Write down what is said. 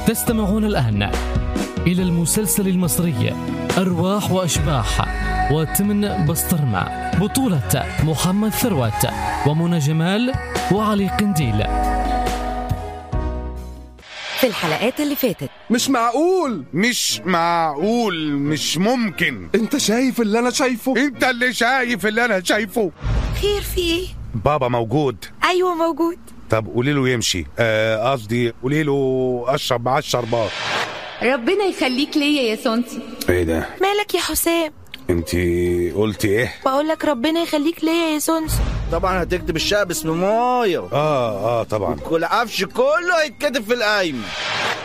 تستمعون الآن إلى المسلسل المصري أرواح وأشباح وتمن بسطرمة، بطولة محمد ثروت ومنى جمال وعلي قنديل. في الحلقات اللي فاتت مش معقول، مش ممكن. انت شايف اللي انا شايفه؟ انت اللي شايف اللي انا شايفه. خير في ايه؟ بابا موجود. ايوه موجود. طب قولي له يمشي، قصدي قولي له اشرب معاه الشربات. ربنا يخليك ليا يا سونتي. ايه ده؟ مالك يا حسام؟ انتي قلتي ايه؟ بقولك ربنا يخليك ليا يا سونسي. طبعا هتكتب الشقة باسم مايا. طبعا. كل عفش كله هيتكتب في القايمة.